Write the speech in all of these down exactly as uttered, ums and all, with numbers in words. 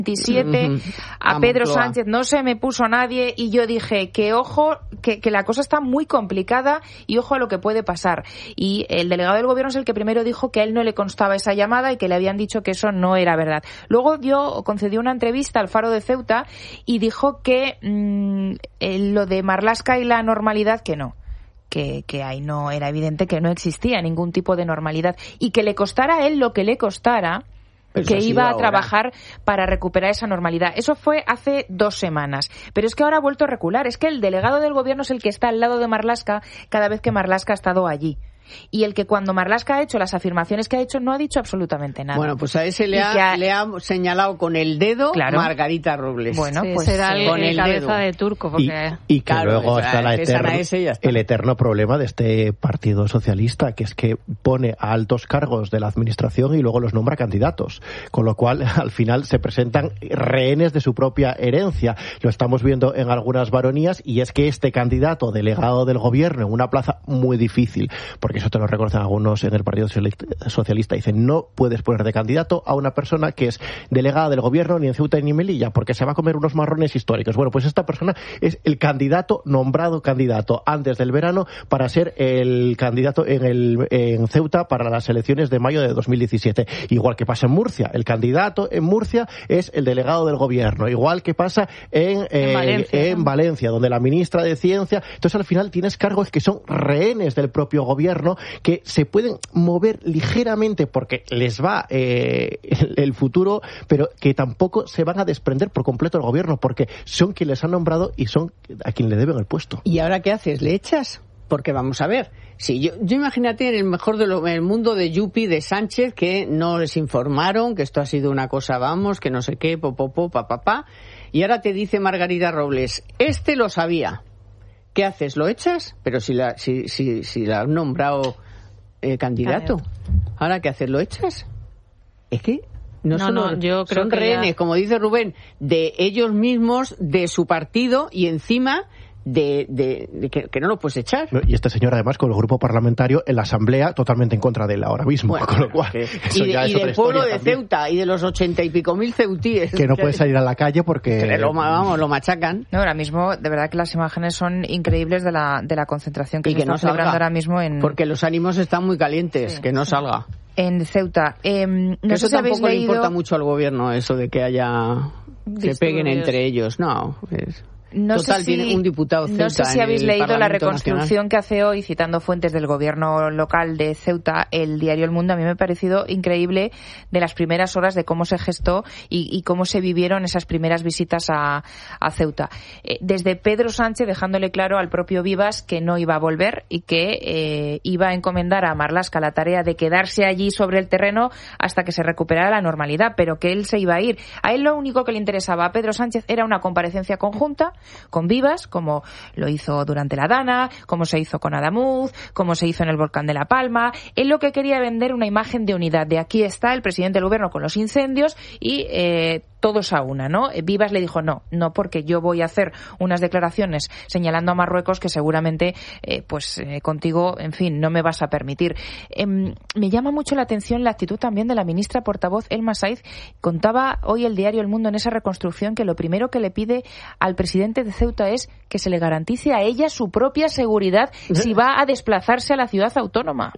veintisiete uh-huh. a, a Pedro Moncloa. Sánchez no se me puso nadie y yo dije que ojo, que, que la cosa está muy complicada y ojo a lo que puede pasar. Y el delegado del gobierno es el que primero dijo que a él no le constaba esa llamada y que le habían dicho que eso no era verdad. Luego dio, concedió una entrevista al Faro de Ceuta y dijo que mmm, lo de Marlaska y la normalidad que no. Que, que ahí no era evidente que no existía ningún tipo de normalidad y que le costara a él lo que le costara, Pero que iba a trabajar para recuperar esa normalidad. Eso fue hace dos semanas. Pero es que ahora ha vuelto a recular. Es que el delegado del gobierno es el que está al lado de Marlaska cada vez que Marlaska ha estado allí. Y el que cuando Marlaska ha hecho las afirmaciones que ha hecho no ha dicho absolutamente nada. Bueno, pues a ese le, ha, ha... le ha señalado con el dedo claro. Margarita Robles. Bueno, sí, pues será el, con el el cabeza dedo. de turco. Porque... Y, y que claro, luego esa, está la eterno, ese el eterno problema de este Partido Socialista, que es que pone a altos cargos de la administración y luego los nombra candidatos. Con lo cual, al final, se presentan rehenes de su propia herencia. Lo estamos viendo en algunas baronías y es que este candidato delegado del gobierno en una plaza muy difícil, porque eso te lo reconocen algunos en el Partido Socialista, dicen no puedes poner de candidato a una persona que es delegada del gobierno ni en Ceuta ni en Melilla porque se va a comer unos marrones históricos. Bueno, pues esta persona es el candidato, nombrado candidato antes del verano para ser el candidato en, el, en Ceuta para las elecciones de mayo de dos mil diecisiete. Igual que pasa en Murcia, el candidato en Murcia es el delegado del gobierno. Igual que pasa en, eh, en, Valencia, en ¿no? Valencia, donde la ministra de Ciencia. Entonces al final tienes cargos que son rehenes del propio gobierno que se pueden mover ligeramente porque les va eh, el, el futuro, pero que tampoco se van a desprender por completo del gobierno porque son quienes les han nombrado y son a quien le deben el puesto. ¿Y ahora qué haces? ¿Le echas? Porque vamos a ver, si yo, yo imagínate en el mejor de lo, en el mundo de Yupi, de Sánchez, que no les informaron, que esto ha sido una cosa, vamos, que no sé qué, popopó, papapá, y ahora te dice Margarita Robles, este lo sabía. ¿Qué haces? ¿Lo echas? Pero si la, si, si, si la han nombrado Eh, candidato. ¿Ahora qué haces? ¿Lo echas? Es que no, no, son, no yo creo son que rehenes, ya... como dice Rubén, de ellos mismos, de su partido y encima de, de, de que, que no lo puedes echar. Y este señor además con el grupo parlamentario en la asamblea totalmente en contra de él ahora mismo, bueno, con lo cual que, eso y, de, ya y es del pueblo de también. Ceuta y de los ochenta y pico mil ceutíes que no puede salir a la calle porque que lo, vamos, lo machacan. No, ahora mismo de verdad que las imágenes son increíbles de la de la concentración que y se que está no celebrando salga, ahora mismo en porque los ánimos están muy calientes, sí, que no sí. salga en Ceuta. Eh, no que eso sé si tampoco habéis le leído... importa mucho al gobierno eso de que haya se peguen entre ellos, no, es... No Total, sé si, tiene un diputado Ceuta. No sé si habéis leído la reconstrucción Nacional. que hace hoy, citando fuentes del gobierno local de Ceuta, el diario El Mundo. A mí me ha parecido increíble de las primeras horas de cómo se gestó y, y cómo se vivieron esas primeras visitas a, a Ceuta. Eh, desde Pedro Sánchez dejándole claro al propio Vivas que no iba a volver y que eh, iba a encomendar a Marlaska la tarea de quedarse allí sobre el terreno hasta que se recuperara la normalidad, pero que él se iba a ir. A él lo único que le interesaba a Pedro Sánchez era una comparecencia conjunta con Vivas, como lo hizo durante la Dana, como se hizo con Adamuz, como se hizo en el volcán de La Palma. Él lo que quería vender una imagen de unidad, de aquí está el presidente del gobierno con los incendios y eh, todos a una, ¿no? Vivas le dijo no, no porque yo voy a hacer unas declaraciones señalando a Marruecos que seguramente eh, pues eh, contigo, en fin, no me vas a permitir. Eh, me llama mucho la atención la actitud también de la ministra portavoz Elma Saiz. Contaba hoy el diario El Mundo en esa reconstrucción que lo primero que le pide al presidente de Ceuta es que se le garantice a ella su propia seguridad si va a desplazarse a la ciudad autónoma.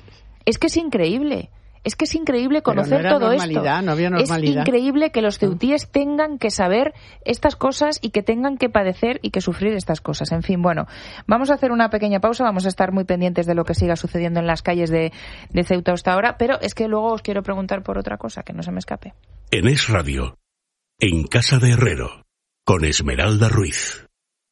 Es que es increíble. Es que es increíble conocer no todo esto. No había normalidad. Es increíble que los ceutíes tengan que saber estas cosas y que tengan que padecer y que sufrir estas cosas. En fin, bueno, vamos a hacer una pequeña pausa, vamos a estar muy pendientes de lo que siga sucediendo en las calles de, de Ceuta hasta ahora, pero es que luego os quiero preguntar por otra cosa, que no se me escape. En Es Radio, en Casa de Herrero, con Esmeralda Ruiz.